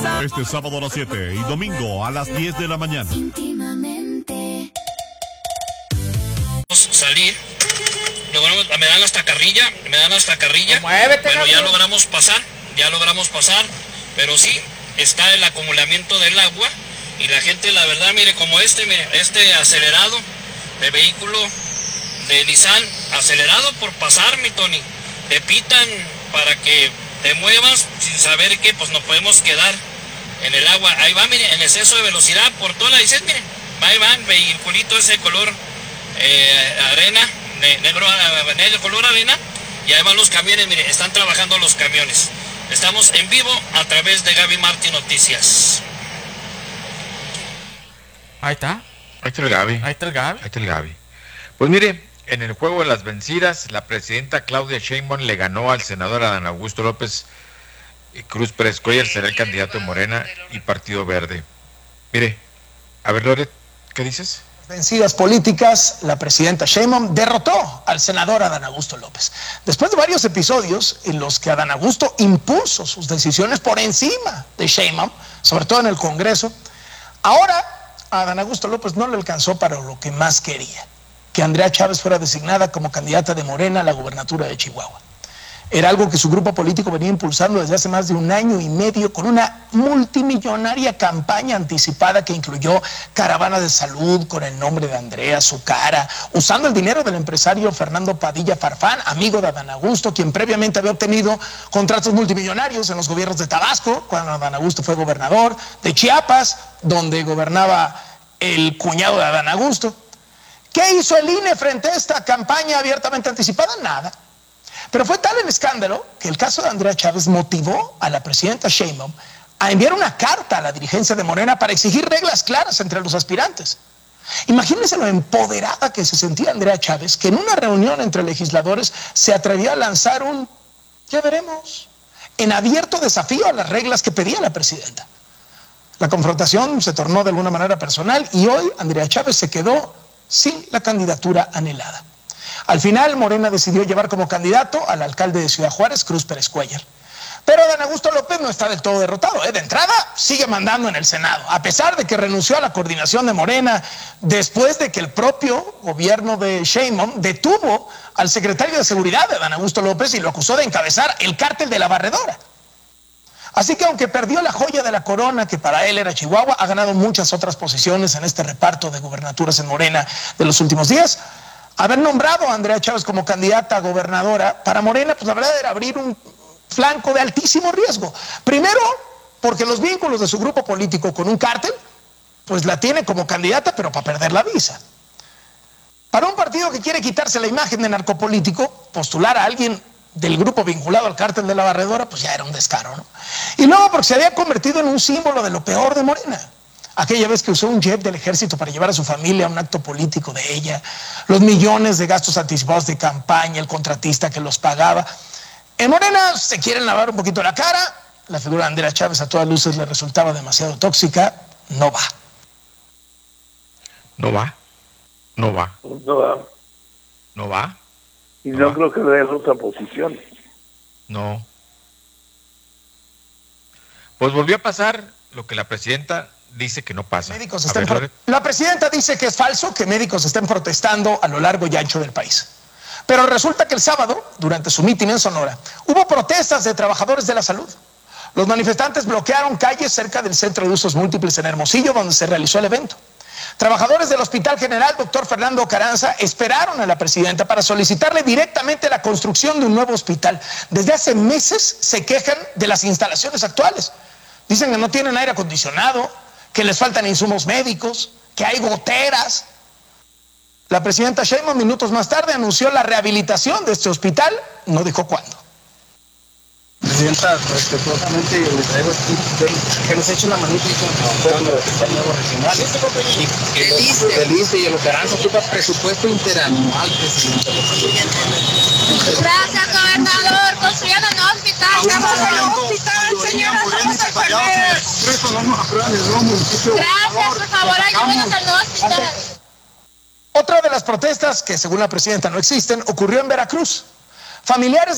Este sábado a las 7 y domingo a las 10 de la mañana. Salir, me dan hasta carrilla. Bueno, ya logramos pasar, pero sí, está el acumulamiento del agua y la gente, la verdad, mire, como este acelerado, el vehículo de Nissan, acelerado por pasar, mi Tony, te pitan para que te muevas sin saber que pues nos podemos quedar en el agua. Ahí va, mire, en exceso de velocidad por toda la dices, mire, ahí van, vehiculito ese color arena, negro color arena, y ahí van los camiones, mire, están trabajando los camiones. Estamos en vivo a través de Gaby Martí Noticias. Ahí está el Gaby. Pues mire, en el juego de las vencidas, la presidenta Claudia Sheinbaum le ganó al senador Adán Augusto López Cruz Pérez Cuéllar, será el candidato de Morena y Partido Verde. Mire, a ver, Loret, ¿qué dices? Vencidas políticas, la presidenta Sheinbaum derrotó al senador Adán Augusto López. Después de varios episodios en los que Adán Augusto impuso sus decisiones por encima de Sheinbaum, sobre todo en el Congreso, ahora a Adán Augusto López no le alcanzó para lo que más quería, que Andrea Chávez fuera designada como candidata de Morena a la gubernatura de Chihuahua. Era algo que su grupo político venía impulsando desde hace más de 1 año y medio con una multimillonaria campaña anticipada que incluyó caravana de salud con el nombre de Andrea, su cara, usando el dinero del empresario Fernando Padilla Farfán, amigo de Adán Augusto, quien previamente había obtenido contratos multimillonarios en los gobiernos de Tabasco, cuando Adán Augusto fue gobernador, de Chiapas, donde gobernaba el cuñado de Adán Augusto. ¿Qué hizo el INE frente a esta campaña abiertamente anticipada? Nada. Pero fue tal el escándalo que el caso de Andrea Chávez motivó a la presidenta Sheinbaum a enviar una carta a la dirigencia de Morena para exigir reglas claras entre los aspirantes. Imagínense lo empoderada que se sentía Andrea Chávez, que en una reunión entre legisladores se atrevió a lanzar un "ya veremos", en abierto desafío a las reglas que pedía la presidenta. La confrontación se tornó de alguna manera personal y hoy Andrea Chávez se quedó sin la candidatura anhelada. Al final, Morena decidió llevar como candidato al alcalde de Ciudad Juárez, Cruz Pérez Cuéllar. Pero Adán Augusto López no está del todo derrotado. De entrada, sigue mandando en el Senado, a pesar de que renunció a la coordinación de Morena, después de que el propio gobierno de Sheinbaum detuvo al secretario de Seguridad de Adán Augusto López y lo acusó de encabezar el cártel de la Barredora. Así que aunque perdió la joya de la corona, que para él era Chihuahua, ha ganado muchas otras posiciones en este reparto de gubernaturas en Morena de los últimos días. Haber nombrado a Andrea Chávez como candidata a gobernadora para Morena, pues la verdad era abrir un flanco de altísimo riesgo. Primero, porque los vínculos de su grupo político con un cártel, pues la tiene como candidata, pero para perder la visa. Para un partido que quiere quitarse la imagen de narcopolítico, postular a alguien del grupo vinculado al cártel de la Barredora, pues ya era un descaro, ¿no? Y luego porque se había convertido en un símbolo de lo peor de Morena. Aquella vez que usó un jet del ejército para llevar a su familia a un acto político de ella, los millones de gastos anticipados de campaña, el contratista que los pagaba. En Morena se quieren lavar un poquito la cara, la figura de Andrea Chávez a todas luces le resultaba demasiado tóxica, no va. No va. Y no creo que dé otra posición. No. Pues volvió a pasar lo que la presidenta dice que no pasa. La presidenta dice que es falso que médicos estén protestando a lo largo y ancho del país. Pero resulta que el sábado, durante su mitin en Sonora, hubo protestas de trabajadores de la salud. Los manifestantes bloquearon calles cerca del Centro de Usos Múltiples en Hermosillo, donde se realizó el evento. Trabajadores del Hospital General Dr. Fernando Carranza esperaron a la presidenta para solicitarle directamente la construcción de un nuevo hospital. Desde hace meses se quejan de las instalaciones actuales. Dicen que no tienen aire acondicionado, que les faltan insumos médicos, que hay goteras. La presidenta Sheinbaum minutos más tarde anunció la rehabilitación de este hospital, no dijo cuándo. Presidenta, respetuosamente le traigo aquí que nos eche una manita con el nuevo regional del ISSSTE y el Carranza ocupa presupuesto interanual, presidente. Gracias, gobernador. Construyendo un hospital. Estamos en un hospital, señora. Somos enfermeros. Gracias, por favor, ayúdenos al nuevo hospital. Otra de las protestas, que según la presidenta no existen, ocurrió en Veracruz. Familiares